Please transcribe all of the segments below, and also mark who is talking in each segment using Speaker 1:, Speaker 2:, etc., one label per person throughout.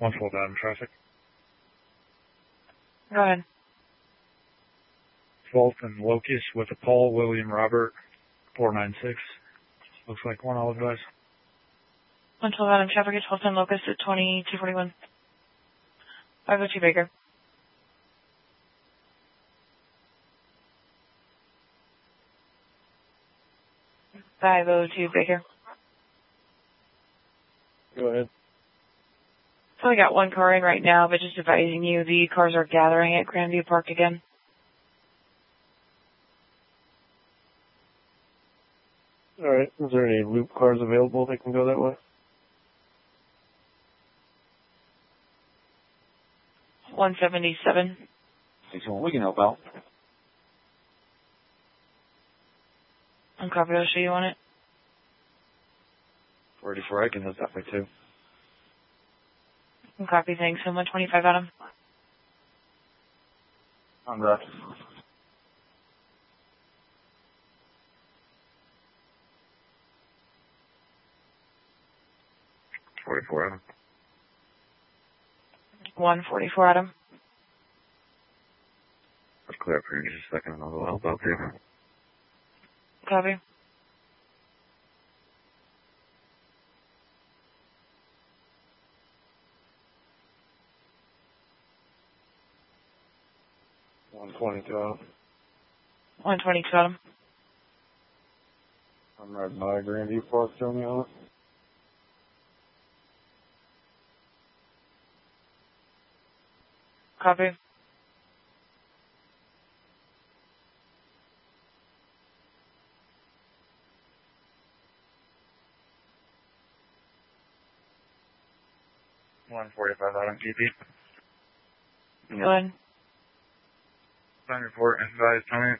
Speaker 1: 112 Adam traffic.
Speaker 2: Go ahead.
Speaker 1: 12th and Locust with a Paul William Robert 496. Looks like one, I'll advise.
Speaker 2: 112 Adam traffic at 12th and Locust at 2241. 502 Baker. 502 Baker.
Speaker 3: Go ahead.
Speaker 2: So I got one car in right now, but just advising you, the cars are gathering at Grandview Park again.
Speaker 3: All right. Is there any loop cars available that can go that way?
Speaker 2: 177.
Speaker 4: We can help out.
Speaker 2: I'm copy. I'll show you on it.
Speaker 4: 44, I can help that way too.
Speaker 2: I'm copy. Thanks. And 125 Adam.
Speaker 4: On that. Adam.
Speaker 2: 144 Adam.
Speaker 4: Let's clear up here in just a second and I'll help out too.
Speaker 2: Copy.
Speaker 3: $122.
Speaker 2: 122 Adam.
Speaker 3: I'm riding by Grandview Park, show me on it.
Speaker 2: Copy.
Speaker 1: Adam GP.
Speaker 2: Go ahead.
Speaker 1: Sign report and advise Tony.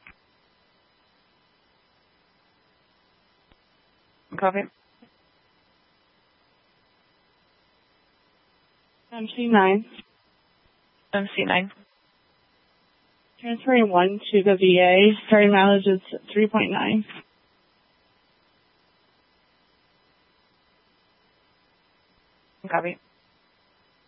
Speaker 2: Copy.
Speaker 5: MC9.
Speaker 2: MC9.
Speaker 5: Transferring 1 to the VA. Starting mileage is 3.9.
Speaker 2: Copy.